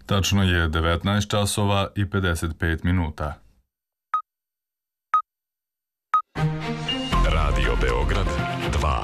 Tačno je 19 časova i 55 minuta. Radio Beograd 2.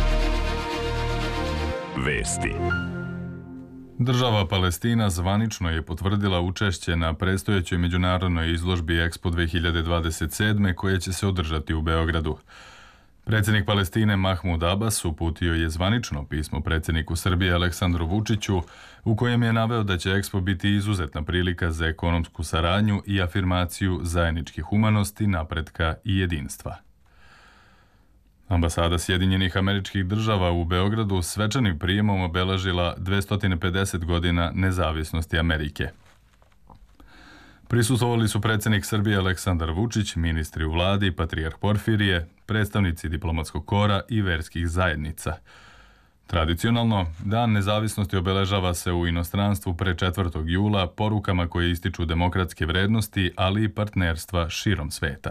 Vesti. Država Palestina zvanično je potvrdila učešće na predstojećoj međunarodnoj izložbi Expo 2027. koja će se održati u Beogradu. Predsjednik Palestine Mahmud Abbas uputio je zvanično pismo predsjedniku Srbije Aleksandru Vučiću u kojem je naveo da će Expo biti izuzetna prilika za ekonomsku saradnju i afirmaciju zajedničkih humanosti, napretka i jedinstva. Ambasada Sjedinjenih Američkih Država u Beogradu svečanim prijemom obeležila 250 godina nezavisnosti Amerike. Prisustvovali su predsjednik Srbije Aleksandar Vučić, ministri u vladi, patrijarh Porfirije, predstavnici diplomatskog kora i verskih zajednica. Tradicionalno, Dan nezavisnosti obeležava se u inostranstvu pre 4. jula porukama koje ističu demokratske vrednosti, ali i partnerstva širom sveta.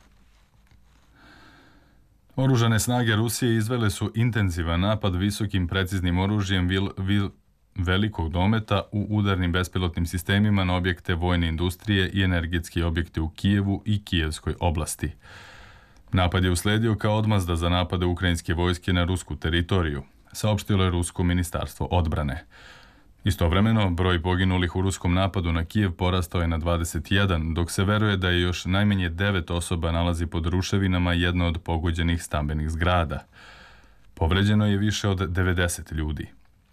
Oružane snage Rusije izvele su intenzivan napad visokim preciznim oružjem velikog dometa u udarnim bespilotnim sistemima na objekte vojne industrije i energetske objekte u Kijevu i Kijevskoj oblasti. Napad je usledio kao odmazda za napade ukrajinske vojske na rusku teritoriju, saopštilo je Rusko ministarstvo odbrane. Istovremeno, broj poginulih u ruskom napadu na Kijev porastao je na 21, dok se veruje da je još najmanje 9 osoba nalazi pod ruševinama jedno od pogođenih stambenih zgrada. Povređeno je više od 90 ljudi.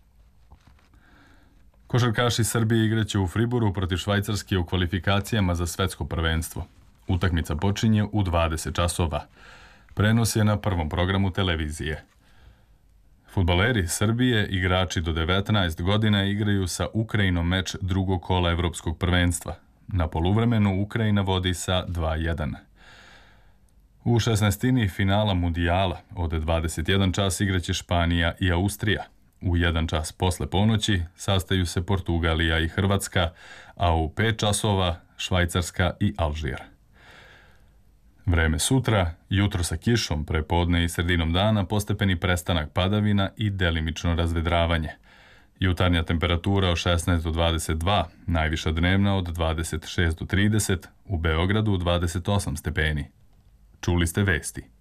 Košarkaši Srbije igraće u Friboru protiv Švajcarske u kvalifikacijama za svetsko prvenstvo. Utakmica počinje u 20 časova. Prenos je na prvom programu televizije. Fudbaleri Srbije, igrači do 19 godina, igraju sa Ukrajinom meč drugog kola Evropskog prvenstva. Na poluvremenu Ukrajina vodi sa 2:1. U 16. finala Mundijala od 21 čas igraće Španija i Austrija. U 1 čas posle ponoći sastaju se Portugalija i Hrvatska, a u 5 časova Švajcarska i Alžir. Vreme sutra, jutro sa kišom, prepodne i sredinom dana postepeni prestanak padavina i delimično razvedravanje. Jutarnja temperatura od 16 do 22, najviša dnevna od 26 do 30, u Beogradu 28 stepeni. Čuli ste vesti.